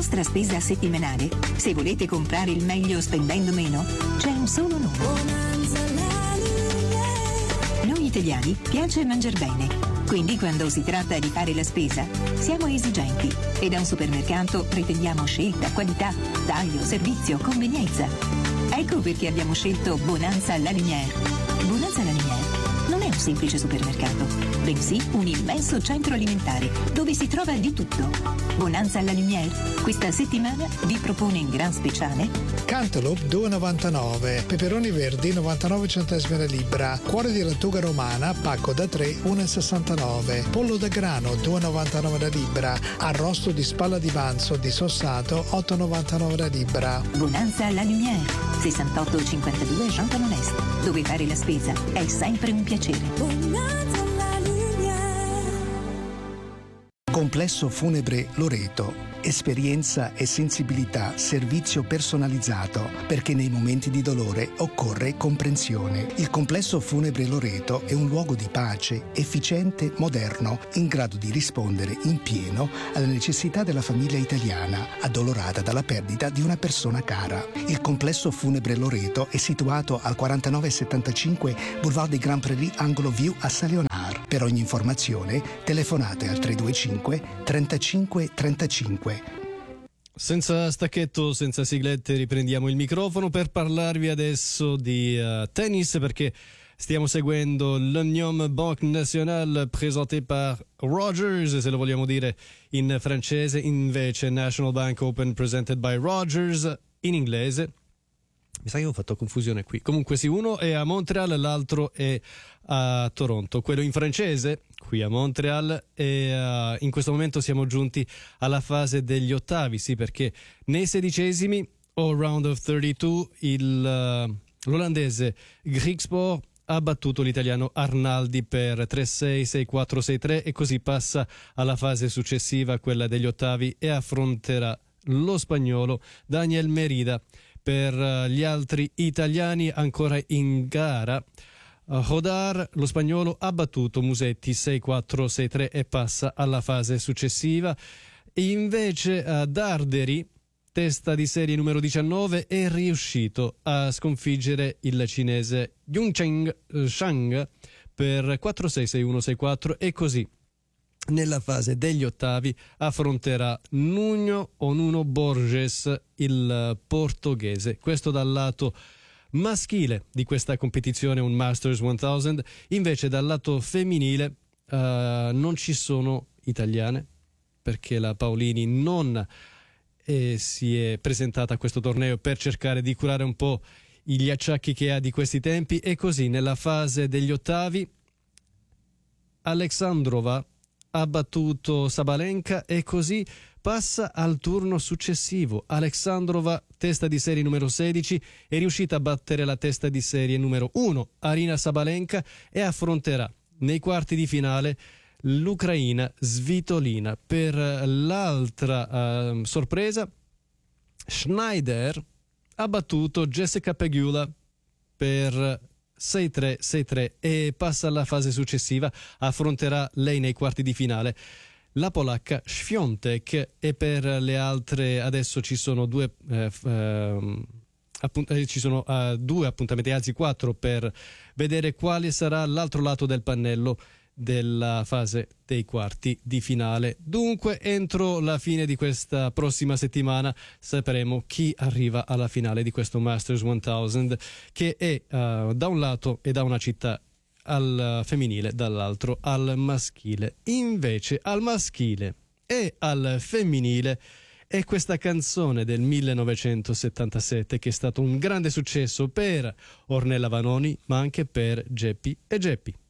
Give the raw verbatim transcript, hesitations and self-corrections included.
vostra spesa settimanale, se volete comprare il meglio spendendo meno, c'è un solo nome. Noi italiani piace mangiar bene, quindi quando si tratta di fare la spesa siamo esigenti e da un supermercato pretendiamo scelta, qualità, taglio, servizio, convenienza. Ecco perché abbiamo scelto Bonanza La Lumière. Bonanza La Lumière non è un semplice supermercato, bensì un immenso centro alimentare dove si trova di tutto. Bonanza La Lumière questa settimana vi propone in gran speciale Cantaloupe due e novantanove, peperoni verdi novantanove centesimi la libra, cuore di lattuga romana pacco da tre uno e sessantanove, pollo da grano due e novantanove la libra, arrosto di spalla di manzo dissossato otto e novantanove la libra. Bonanza La Lumière, sessantotto cinquantadue Jean Talon Est, dove fare la spesa è sempre un piacere. Bonanza La Lumière. Complesso Funebre Loreto. Esperienza e sensibilità, servizio personalizzato, perché nei momenti di dolore occorre comprensione. Il Complesso Funebre Loreto è un luogo di pace, efficiente, moderno, in grado di rispondere in pieno alle necessità della famiglia italiana, addolorata dalla perdita di una persona cara. Il Complesso Funebre Loreto è situato al quarantanove settantacinque Boulevard des Grands Prairies, angolo View a Saint-Léonard. Per ogni informazione telefonate al tre due cinque trentacinque trentacinque. Senza stacchetto, senza siglette, riprendiamo il microfono per parlarvi adesso di uh, tennis, perché stiamo seguendo l'Union Banque Nationale présenté par Rogers, se lo vogliamo dire in francese, invece National Bank Open presented by Rogers in inglese. Mi sa che ho fatto confusione qui. Comunque sì, uno è a Montreal, l'altro è a Toronto. Quello in francese, qui a Montreal, e uh, in questo momento siamo giunti alla fase degli ottavi, sì, perché nei sedicesimi, all round of thirty-two, il, uh, l'olandese Griekspoor ha battuto l'italiano Arnaldi per tre sei, sei quattro, sei tre e così passa alla fase successiva, quella degli ottavi, e affronterà lo spagnolo Daniel Merida. Per gli altri italiani ancora in gara, Hodar, lo spagnolo, ha battuto Musetti sei quattro, sei tre e passa alla fase successiva. E invece Darderi, testa di serie numero diciannove, è riuscito a sconfiggere il cinese Yuncheng Shang per quattro sei, sei uno, sei quattro e così nella fase degli ottavi affronterà Nuno Onuno Borges, il portoghese. Questo dal lato maschile di questa competizione, un Masters mille. Invece dal lato femminile uh, non ci sono italiane, perché la Paolini non eh, si è presentata a questo torneo per cercare di curare un po' gli acciacchi che ha di questi tempi, e così nella fase degli ottavi Alexandrova ha battuto Sabalenka e così passa al turno successivo. Alexandrova, testa di serie numero sedici, è riuscita a battere la testa di serie numero uno, Arina Sabalenka, e affronterà nei quarti di finale l'Ucraina Svitolina. Per l'altra uh, sorpresa, Schneider ha battuto Jessica Pegula per sei tre, sei tre e passa alla fase successiva. Affronterà lei nei quarti di finale la polacca Świątek, e per le altre adesso ci sono due eh, eh, appunt- eh, ci sono uh, due appuntamenti, anzi quattro, per vedere quale sarà l'altro lato del pannello della fase dei quarti di finale. Dunque entro la fine di questa prossima settimana sapremo chi arriva alla finale di questo Masters mille, che è uh, da un lato e da una città al femminile, dall'altro al maschile. Invece al maschile e al femminile è questa canzone del millenovecentosettantasette che è stato un grande successo per Ornella Vanoni, ma anche per Geppi e Geppi.